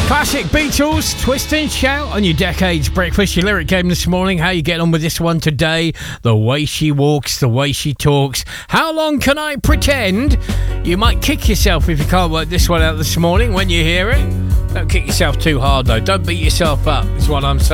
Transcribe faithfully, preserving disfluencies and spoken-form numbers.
Classic Beatles, Twist and Shout on your Decades Breakfast, your lyric game this morning. How you getting on with this one today? The way she walks, the way she talks. How long can I pretend? You might kick yourself if you can't work this one out this morning when you hear it. Don't kick yourself too hard though. Don't beat yourself up, is what I'm saying.